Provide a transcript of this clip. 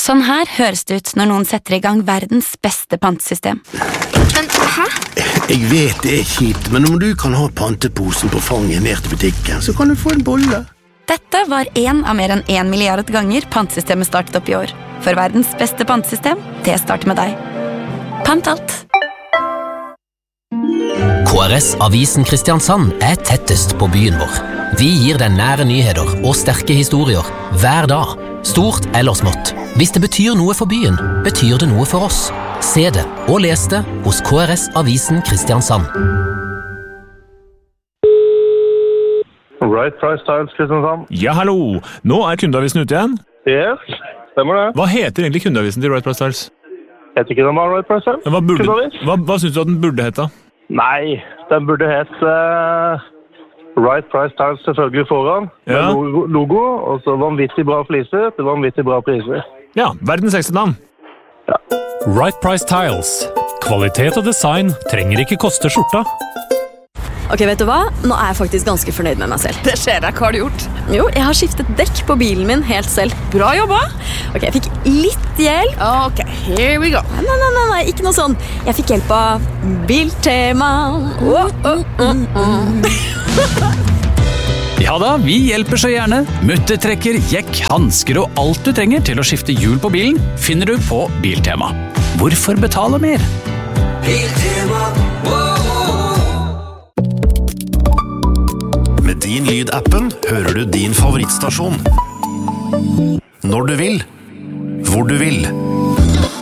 Sånn her høres det ut når noen setter I gang verdens beste pantesystem. Men, hæ? Jeg vet det kjipt, men om du kan ha panteposen på fanget ned til butikken, så kan du få en bolle. Dette var en av mer enn 1 milliard ganger pantesystemet startet opp I år. For verdens beste pantesystem, det starter med deg. Pant alt. KRS Avisen Kristiansand tettest på byen vår. Vi gir deg nære nyheter og sterke historier hver dag, stort eller smått. Hvis det betyr noe for byen, betyr det noe for oss. Se det og les det hos KRS Avisen Kristiansand. Right Price Tiles Kristiansand. Ja, hallo! Nå kundeavisen ute igjen. Yes, stemmer det. Hva heter egentlig kundeavisen til Right Price Tiles? Heter ikke den bare Right Price Tiles? Hva synes du at den burde hete? Nei, den burde hete Right Price Tiles selvfølgelig foran. Ja. Med logo, og så vanvittig bra fliser til vanvittig bra priser. Ja, verdens sexy navn. Ja. Right Price Tiles. Kvalitet og design trenger ikke koste skjorta. Ok, vet du hva? Nå jeg faktisk ganske fornøyd med meg selv. Det skjer deg, hva har du gjort? Jo, jeg har skiftet dekk på bilen min helt selv. Bra jobba! Ok, jeg fikk litt hjelp. Ok, here we go. Nei, ikke noe sånn. Jeg fikk hjelp av Biltema. Ja da, vi hjelper så gjerne. Muttertrekker, jekk, handsker og alt du trenger til å skifte hjul på bilen finner du på Biltema. Hvorfor betale mer? Biltema. Med din Lyd-appen hører du din favorittstasjon. Når du vil, hvor du vil.